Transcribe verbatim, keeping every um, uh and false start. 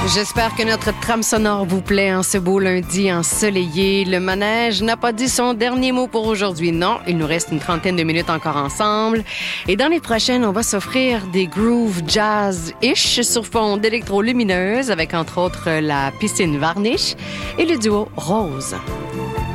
J'espère que notre trame sonore vous plaît en ce beau lundi ensoleillé. Le manège n'a pas dit son dernier mot pour aujourd'hui. Non, il nous reste une trentaine de minutes encore ensemble. Et dans les prochaines, on va s'offrir des grooves jazz-ish sur fond d'électrolumineuse avec entre autres la piscine Varnish et le duo Rose.